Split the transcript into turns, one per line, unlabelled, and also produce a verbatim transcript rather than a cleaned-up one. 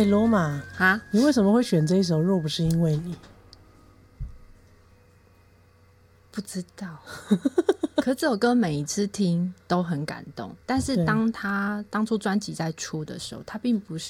哎、罗马
啊，
你为什么会选这一首？若不是因为你，
不知道。可是这首歌每一次听都很感动，但是
对
当他当初专辑在出的时候，他并不是